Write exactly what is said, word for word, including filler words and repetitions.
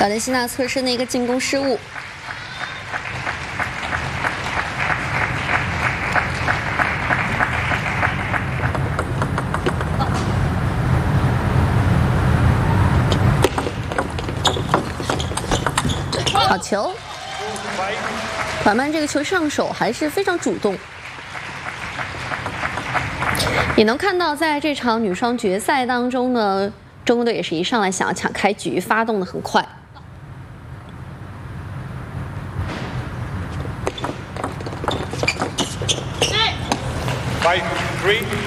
瓦雷西娜侧身的一个进攻失误。 好球！缓慢这个球上手还是非常主动，也能看到在这场女双决赛当中呢，中国队也是一上来想要抢开局，发动的很快。 Five, three.